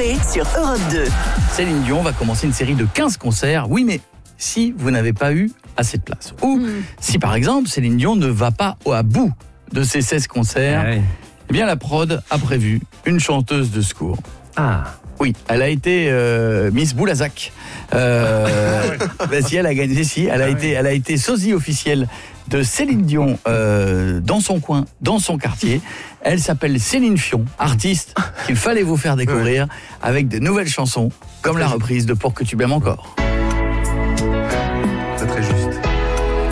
Coé sur Europe 2. Céline Dion va commencer une série de 15 concerts. Oui, mais si vous n'avez pas eu assez de place. Ou si par exemple Céline Dion ne va pas à bout de ses 16 concerts, eh bien la prod a prévu une chanteuse de secours. Oui, elle a été Miss Boulazac. Si elle a gagné, elle a été sosie officielle de Céline Dion dans son coin, dans son quartier. Elle s'appelle Céline Fion, artiste qu'il fallait vous faire découvrir avec de nouvelles chansons, comme la reprise de Pour que tu m'aimes encore.